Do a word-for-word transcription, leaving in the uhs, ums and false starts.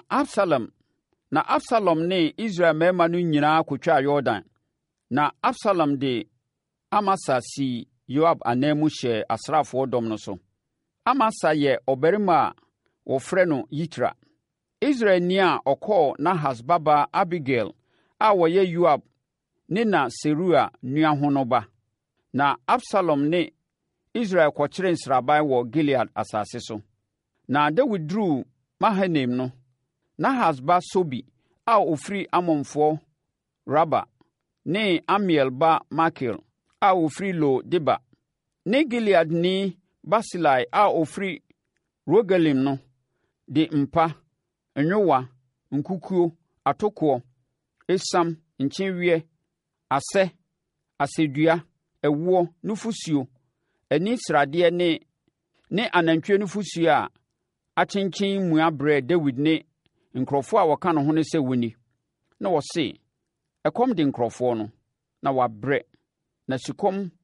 Absalom na Absalom ne Israel mmarima no nyinaa kɔtwaa Yordan. Na Absalom de Amasa si Yoab anan mu hyɛɛ asraafoɔ dɔm no so. Amasa yɛ ɔbarima a wɔfrɛ no Yitra, Israelni a ɔkɔɔ Nahas babaa Abigail a wɔyɛ Yoab ne na Seruia nua ho no ba. Na Absalom ne Israel kɔkyeree nsraban wɔ Gilead asase so. Na Dawid duruu Mahanaim no, Nahas ba Sobi a ɔfiri Amonfoɔ Raba ne Amiel ba Makir a ɔfiri Lo-Debar ne Gileadni Barsilai a ɔfiri Rogelim no de mpa, nwowa, nkukuo, atokoɔ, esiam, nkyeweɛ, asɛ, asɛdua, ɛwoɔ, nufosuo, ani sradeɛ ne ne anantwie nufosuo a akyenkyen mua brɛɛ Dawid ne nkurɔfoɔ a wɔka ne ho no sɛ wɔnni. Na wɔse, ɛkɔm de nkurɔfoɔ no, na wɔabrɛ, na sukɔm